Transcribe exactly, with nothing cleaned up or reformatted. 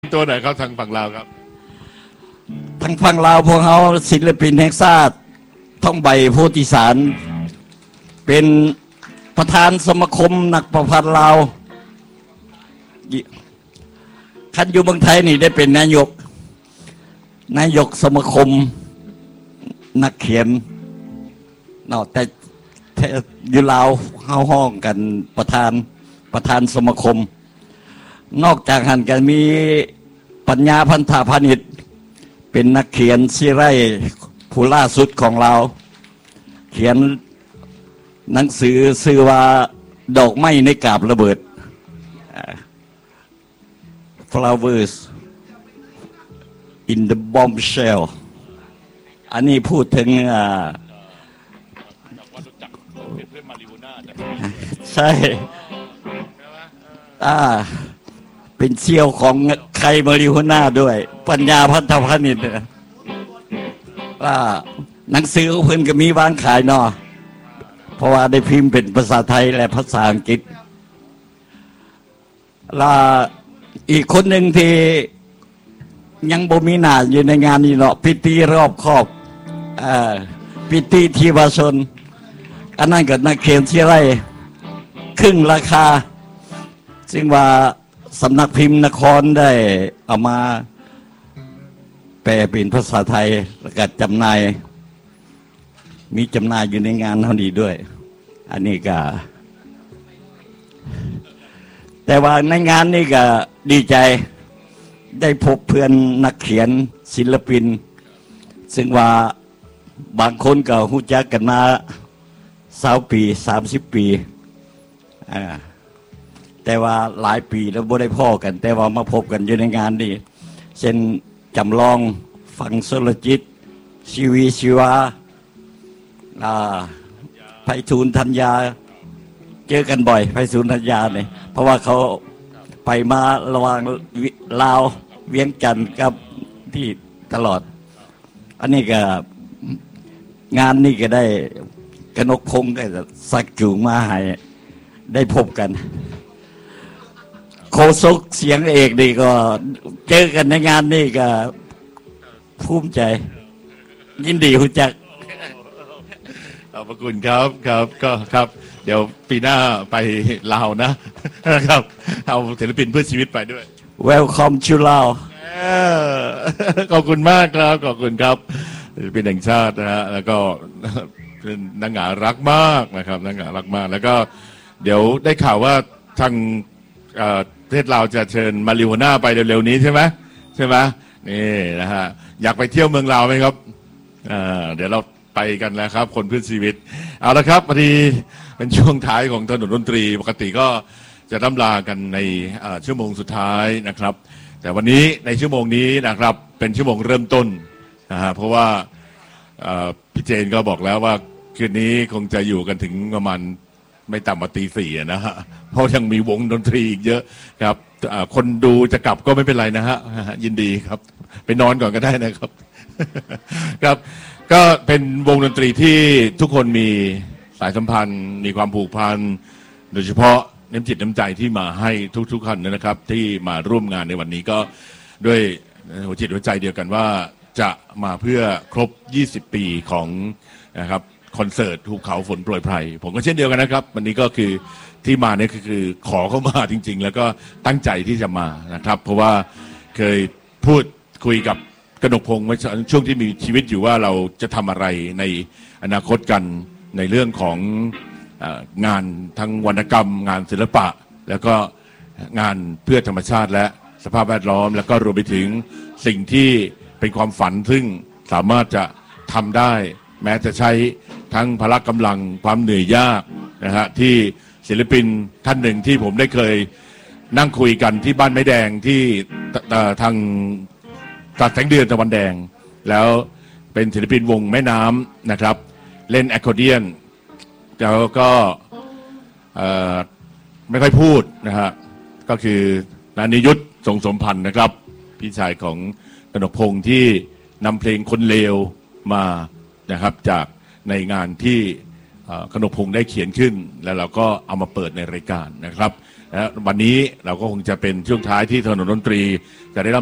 ตัวไหนครับทางฝั่งลาวครับทางฝั่งลาวพวกเขาศิลปินแห่งชาติท่องใบโพธิสารเป็นประธานสมาคมนักประพันธ์ลาวคันอยู่เมืองไทยนี่ได้เป็นนายกนายกสมาคมนักเขียนเนาะแต่อยู่ลาวเฮาห้องกันประธานประธานสมาคมนอกจากหันกันมีปัญญาพันธาพาณิชย์เป็นนักเขียนซีไรผู้ล่าสุดของเราเขียนหนังสือชื่อว่าดอกไม้ในกาบระเบิด Flowers in the bombshell อันนี้พูดถึงใช่อ่าเป็นเชี่ยวของใครมาริโฮน่าด้วยปัญญาพันธพาณิชย์ว่าหนังสือของเพิ่นก็มีวางขายเนาะเพราะว่าได้พิมพ์เป็นภาษาไทยและภาษาอังกฤษและอีกคนหนึ่งที่ยังบ่มีหน้าอยู่ในงานนี้เนาะพิธีรอบครอบอ่าพิธีทีวชนอันนั้นก็นักเขียนที่ไรครึ่งราคาซึ่งว่าสำนักพิมพ์นครได้เอามาแปลเป็นภาษาไทยแล้วก็จำหน่ายมีจำหน่ายอยู่ในงานเท่านี้ด้วยอันนี้ก็แต่ว่าในงานนี้ก็ดีใจได้พบเพื่อนนักเขียนศิลปินซึ่งว่าบางคนก็รู้จักกันมาสามปีสามสิบปีอ่าแต่ว่าหลายปีแล้วบ่ได้พ่อกันแต่ว่ามาพบกันอยู่ในงานนี้เช่นจำลองฟังโซลจิตชีวีชีวาไพฑูรย์ธัญญาเจอกันบ่อยไพฑูรย์ธัญญาเนี่ยเพราะว่าเขาไปมาระหว่างลาวเวียงจันทร์กับที่ตลอดอันนี้ก็งานนี้ก็ได้กนกพงศ์ก็สักจูงมาให้ได้พบกันโคศกเสียงเอกนี่ก็เจอกันในงานนี่ก็ภูมิใจยินดีคุณจักขอบพระคุณครับครับก็ครับเดี๋ยวปีหน้าไปลาวนะครับเอาศิลปินเพื่อชีวิตไปด้วย Welcome to ลาวขอบคุณมากครับขอบคุณครับศิลปินแห่งชาตินะฮะแล้วก็เป็นนางงามรักมากนะครับนางงามรักมากแล้วก็เดี๋ยวได้ข่าวว่าทางประเทศลาวจะเชิญมาริโฮน่าไปเร็วๆนี้ใช่ไหมใช่ไหมนี่นะฮะอยากไปเที่ยวเมืองลาวไหมครับเดี๋ยวเราไปกันแล้วครับคนเพื่อชีวิตเอาละครับพอดีเป็นช่วงท้ายของถนนดนตรีปกติก็จะร่ำลากันในชั่วโมงสุดท้ายนะครับแต่วันนี้ในชั่วโมงนี้นะครับเป็นชั่วโมงเริ่มต้นนะฮะเพราะว่าพี่เจนก็บอกแล้วว่าคืนนี้คงจะอยู่กันถึงประมาณไม่ต่ำกว่าตีสี่นะฮะเพราะยังมีวงดนตรีอีกเยอะครับคนดูจะกลับก็ไม่เป็นไรนะฮะยินดีครับไปนอนก่อนก็ได้นะครับครับก็เป็นวงดนตรีที่ทุกคนมีสายสัมพันธ์มีความผูกพันโดยเฉพาะน้ำจิตน้ำใจที่มาให้ทุกๆท่านนะครับที่มาร่วมงานในวันนี้ก็ด้วยหัวจิตหัวใจเดียวกันว่าจะมาเพื่อครบยี่สิบปีของนะครับคอนเสิร์ตภูเขาฝนโปรยไพรผมก็เช่นเดียวกันนะครับวันนี้ก็คือที่มาเนี่ยคือขอเข้ามาจริงๆแล้วก็ตั้งใจที่จะมานะครับเพราะว่าเคยพูดคุยกับกนกพงศ์ในช่วงที่มีชีวิตอยู่ว่าเราจะทำอะไรในอนาคตกันในเรื่องของงานทั้งวรรณกรรมงานศิลปะแล้วก็งานเพื่อธรรมชาติและสภาพแวดล้อมแล้วก็รวมไปถึงสิ่งที่เป็นความฝันซึ่งสามารถจะทำได้แม้จะใช้ทั้งพละกำลังความเหนื่อยยากนะฮะที่ศิลปินท่านหนึ่งที่ผมได้เคยนั่งคุยกันที่บ้านไม้แดงที่ทางตัดแสงเดือนตะวันแดงแล้วเป็นศิลปินวงแม่น้ำนะครับเล่นแอคคอร์เดียนแล้วก็ไม่ค่อยพูดนะฮะก็คือนานิยุทธทรงสมพันธ์นะครับพี่ชายของกนกพงศ์ที่นำเพลงคนเลวมานะครับจากในงานที่กนกพงศ์ได้เขียนขึ้นแล้วเราก็เอามาเปิดในรายการนะครับนะวันนี้เราก็คงจะเป็นช่วงท้ายที่ถนนดนตรีจะได้รับ